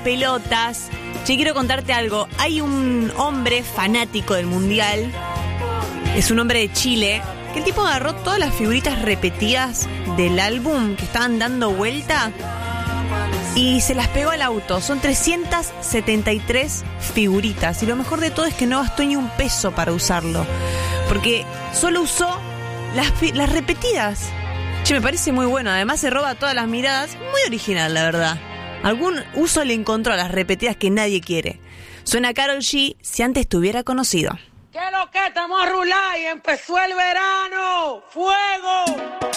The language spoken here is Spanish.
pelotas. Che, quiero contarte algo. Hay un hombre fanático del mundial. Es un hombre de Chile. Que el tipo agarró todas las figuritas repetidas del álbum que estaban dando vuelta y se las pegó al auto. Son 373 figuritas. Y lo mejor de todo es que no gastó ni un peso para usarlo. Porque solo usó las repetidas. Che, me parece muy bueno. Además se roba todas las miradas. Muy original, la verdad. Algún uso le encontró a las repetidas que nadie quiere. Suena Karol G, Si antes te hubiera conocido. ¿Qué lo que estamos a rular y empezó el verano? ¡Fuego!